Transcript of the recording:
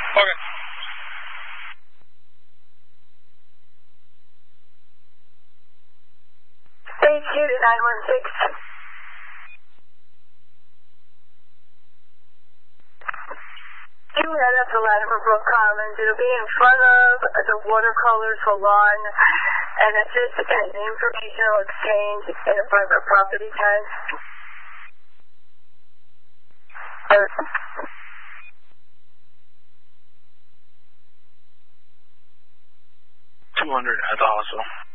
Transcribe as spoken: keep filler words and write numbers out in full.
Okay. Stage two to nine one six. You head up the Latimer Brook Commons. It'll be in front of the watercolor salon, and it's just an informational exchange in a private property time. two hundred at the hospital.